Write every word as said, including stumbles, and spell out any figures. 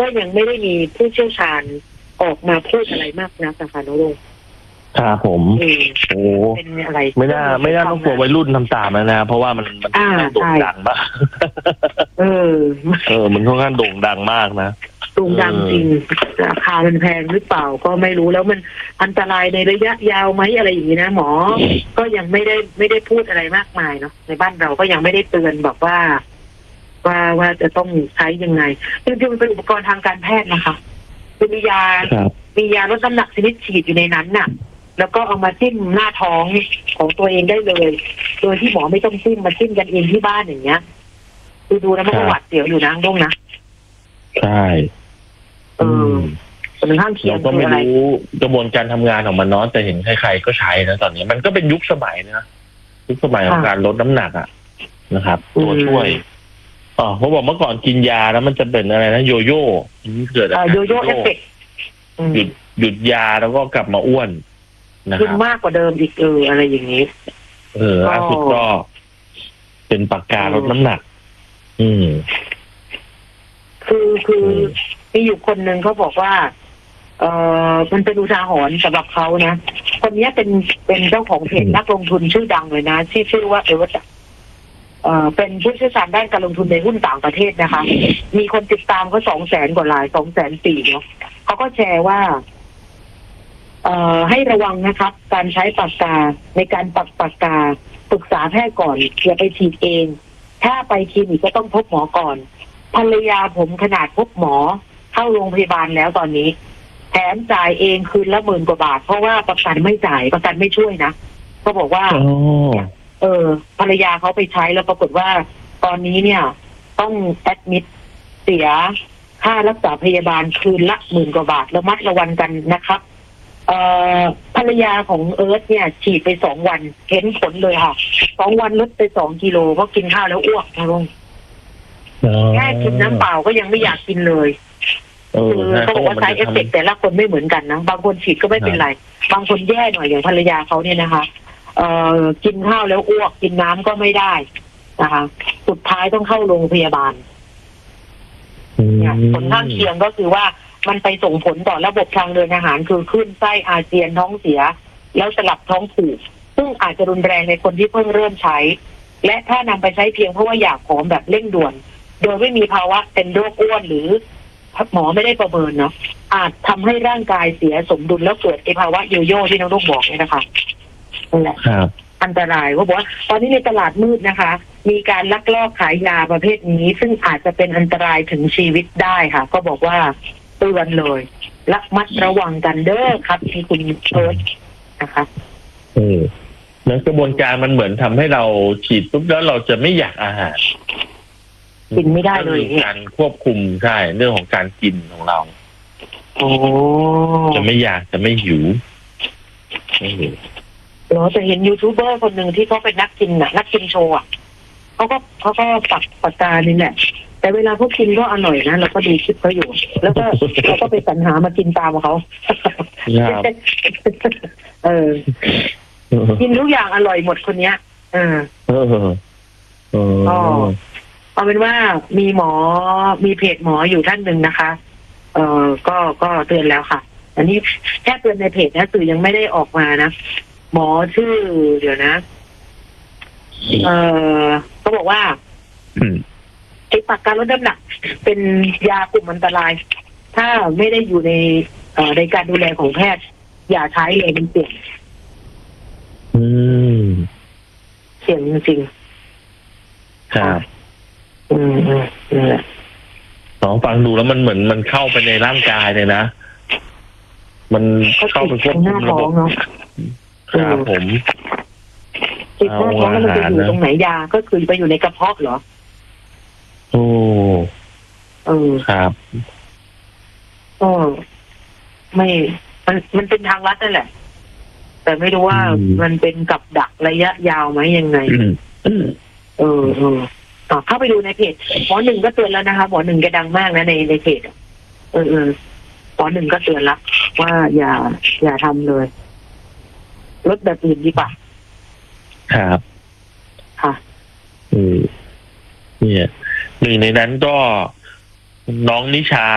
ยังไม่ได้มีผู้เชี่ยวชาญออกมาพูดอะไรมากนักนะคะน้องลุงครับผมโอ้เป็นอะไรไม่น่าไม่น่าต้องกลัววัยรุ่นทำตามนะเพราะว่ามันมันโด่งดังมากเออเออมันค่อนข้างโด่งดังมากนะโด่งดังจริงราคามันแพงหรือเปล่าก็ไม่รู้แล้วมันอันตรายในระยะยาวไหมอะไรอย่างนี้นะหมอก็ยังไม่ได้ไม่ได้พูดอะไรมากมายเนาะในบ้านเราก็ยังไม่ได้เตือนบอกว่าว่าว่าจะต้องใช้ยังไงจริงๆมันเป็นอุปกรณ์ทางการแพทย์นะคะมียามียาลดน้ำหนักชนิดฉีดอยู่ในนั้นน่ะแล้วก็เอามาจิ้มหน้าท้องของตัวเองได้เลยโดยที่หมอไม่ต้องจิ้มมาจิ้มกันเองที่บ้านอย่างเงี้ยดูดูแล้วมันก็หวาดเสียวอยู่นะดงนะใช่เออเป็นข้างเคียงก็ไม่รู้กระบวนการทำงานของมันเนาะแต่เห็นใครๆก็ใช้นะตอนนี้มันก็เป็นยุคสมัยนะยุคสมัยของการลดน้ำหนักอ่ะนะครับตัวช่วยอ๋อเขาบอกเมื่อก่อนกินยาแล้วมันจะเป็นอะไรนะโยโย่เกิดอะไรโยโย่เอฟเฟกต์หยุดหยุดยาแล้วก็กลับมาอ้วนขึ้นมากกว่าเดิมอีกเอออะไรอย่างนี้เออล่าสุดก็เป็นปากกาลดน้ำหนักอืมคือคือมีอยู่คนหนึ่งเขาบอกว่าเออมันเป็นอุทาหรณ์สำหรับเขานะคนนี้เป็นเป็นเจ้าของเพจนักลงทุนชื่อดังเลยนะที่ชื่อว่าเอเวอร์เออเป็นผู้เชี่ยวชาญด้านการลงทุนในหุ้นต่างประเทศนะคะมีคนติดตามเขาสองแสนกว่าลายสองแสนสี่เนาะเขาก็แชร์ว่าเอ่อให้ระวังนะครับการใช้ปากกาในการปักปากกาปรึกษาแพทย์ก่อนอย่าไปฉีดเองถ้าไปคลินิกก็ต้องพบหมอก่อนภรรยาผมขนาดพบหมอเข้าโรงพยาบาลแล้วตอนนี้แถมจ่ายเองคืนละหมื่นกว่าบาทเพราะว่าประกันไม่จ่ายประกันไม่ช่วยนะเขาบอกว่าเออภรรยาเขาไปใช้แล้วปรากฏว่าตอนนี้เนี่ยต้องแอดมิดเสียค่ารักษาพยาบาลคืนละหมื่นกว่าบาทระมัดระวังกันนะครับเอ่อภรรยาของเอิร์ธเนี่ยฉีดไปสองวันเห็นผลเลยค่ะสองวันลดไปสองกิโลเพราะกินข้าวแล้วอ้วกนะลุงแค่กินน้ำเปล่าก็ยังไม่อยากกินเลยคือเขาบอกว่าไซด์เอฟเฟกต์แต่ละคนไม่เหมือนกันนะบางคนฉีดก็ไม่เป็นไรบางคนแย่หน่อยอย่างภรรยาเขาเนี่ยนะคะเอ่อกินข้าวแล้วอ้วกกินน้ำก็ไม่ได้นะคะสุดท้ายต้องเข้าโรงพยาบาลเนี่ยผลข้างเคียงก็คือว่ามันไปส่งผลต่อระบบทางเดินอาหารคือขึ้นไส้อาเจียนท้องเสียแล้วสลับท้องผูกซึ่งอาจจะรุนแรงในคนที่เพิ่งเริ่มใช้และถ้านำไปใช้เพียงเพราะว่าอยากผอมแบบเร่งด่วนโดยไม่มีภาวะเป็นโรคอ้วนหรือหมอไม่ได้ประเมินเนาะอาจทำให้ร่างกายเสียสมดุลแล้วเกิดไอภาวะโยโย่ที่น้องลูกบอกเนี่ยนะคะนั่นแหละอันตรายว่าบอกว่าตอนนี้ในตลาดมืดนะคะมีการลักลอบขายยาประเภทนี้ซึ่งอาจจะเป็นอันตรายถึงชีวิตได้ค่ะก็บอกว่าเตือนเลยระมัดระวังกันเด้อครับที่คุณเอิร์ธนะคะเออแล้วกระบวนการมันเหมือนทำให้เราฉีดปุ๊บแล้วเราจะไม่อยากอาหารกินไม่ได้เลยการควบคุมใช่เรื่องของการกินของเราโอ้จะไม่อยากจะไม่หิวไม่หิวเราจะเห็นยูทูบเบอร์คนหนึ่งที่เขาเป็นนักกินน่ะนักกินโชว์อ่ะเขาก็เขาก็ปักปากกานี่แหละแต่เวลาพวกกินก็อร่อยนะเราก็ดูคลิปเขาอยู่แล้วก็เราก็ไปสรรหามากินตามเขาเออกินทุกอย่างอร่อยหมดคนเนี้ยเอออ๋อเอาเป็นว่ามีหมอมีเพจหมออยู่ท่านหนึ่งนะคะเออก็ก็เตือนแล้วค่ะอันนี้แค่เตือนในเพจนะสื่อยังไม่ได้ออกมานะหมอชื่อเดี๋ยวนะเออเขาบอกว่าไอ้ปากกาลดน้ำหนักเป็นยากลุ่มอันตรายถ้าไม่ได้อยู่ในเอ่อในการดูแลของแพทย์อย่าใช้เลยมันเสี่ยงเสี่ยงจริงๆครับอืมอืมนั่นแหละลองฟังดูแล้วมันเหมือนมันเข้าไปในร่างกายเลยนะมันเข้าไปควบคุมระบบครับผมจิตหน้าท้องแล้วมันจะอยู่ตรงไหนยาก็คือไปอยู่ในกระเพาะเหรอโอ้เออครับก็ไม่มันมันเป็นทางลัดนั่นแหละแต่ไม่รู้ว่ามันเป็นกับดักระยะยาวไหมยังไงเออเออต่อเข้าไปดูในเพจหมอหนึ่งก็เตือนแล้วนะคะหมอหนึ่งแกดังมากนะในในเพจเออเออหมอหนึ่งก็เตือนแล้วว่าอย่าอย่าทำเลยลดแบบอื่นดีกว่าครับค่ะอืมเนี่ยหนึ่งในนั้นก็น้องนิชา